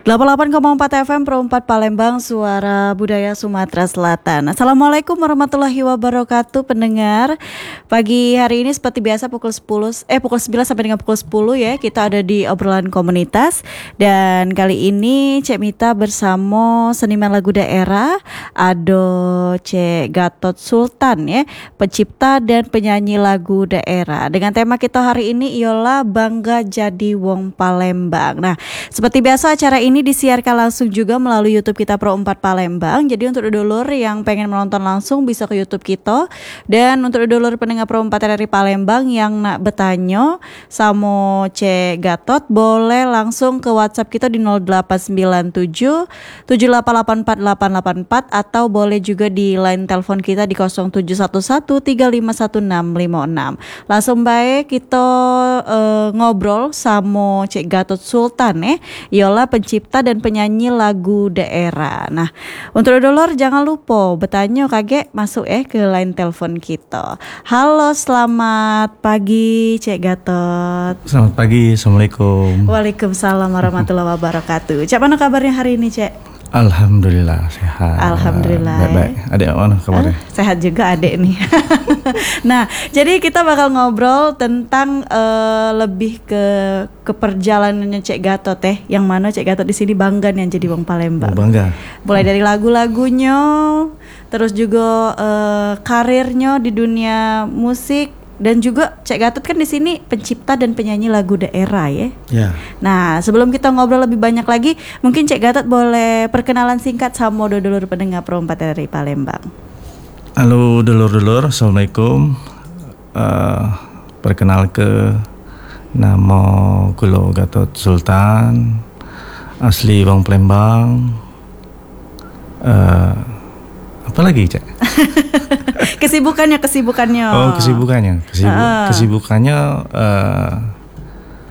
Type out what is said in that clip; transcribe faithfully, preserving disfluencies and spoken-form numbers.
delapan puluh delapan koma empat F M Pro empat Palembang, Suara Budaya Sumatera Selatan. Assalamualaikum warahmatullahi wabarakatuh pendengar. Pagi hari ini seperti biasa pukul sepuluh eh pukul sembilan sampai dengan pukul sepuluh ya, kita ada di obrolan komunitas. Dan kali ini Cek Mita bersama seniman lagu daerah Ado Cek Gatot Sultan ya, pencipta dan penyanyi lagu daerah. Dengan tema kita hari ini ialah Bangga Jadi Wong Palembang. Nah, seperti biasa acara ini Ini disiarkan langsung juga melalui YouTube kita Pro empat Palembang. Jadi untuk dulur yang pengen menonton langsung bisa ke YouTube kita. Dan untuk dulur pendengar Pro empat R R I Palembang yang nak bertanya sama Cek Gatot, boleh langsung ke WhatsApp kita di nol delapan sembilan tujuh tujuh delapan delapan empat delapan delapan empat atau boleh juga di line telepon kita di nol tujuh satu satu tiga lima satu enam lima enam. Langsung baik kita uh, ngobrol sama Cek Gatot Sultan eh. Ialah pencipta dan penyanyi lagu daerah. Nah, untuk dulur jangan lupa bertanya kage masuk eh ke line telepon kita. Halo, selamat pagi Cek Gatot. Selamat pagi, Assalamualaikum. Waalaikumsalam warahmatullahi wabarakatuh. Cek, mana kabarnya hari ini Cek? Alhamdulillah sehat. Alhamdulillah. Baik-baik. Adek mana kabarnya? Ah, sehat juga adek nih. Nah, jadi kita bakal ngobrol tentang uh, lebih ke ke perjalanannya Cek Gatot teh, yang mana Cek Gatot di sini bangga yang jadi wong Palembang. Oh, bangga. Mulai dari lagu-lagunya, terus juga uh, karirnya di dunia musik. Dan juga Cek Gatot kan di sini pencipta dan penyanyi lagu daerah ya. Ya. Nah, sebelum kita ngobrol lebih banyak lagi, mungkin Cek Gatot boleh perkenalan singkat sama dulur pendengar Pro empat R R I Palembang. Halo dulur-dulur, Assalamualaikum. Uh, perkenal ke nama Kulo Gatot Sultan, asli wong Palembang. Uh, apa lagi Cek? kesibukannya kesibukannya Oh kesibukannya Kesibu- uh. kesibukannya uh,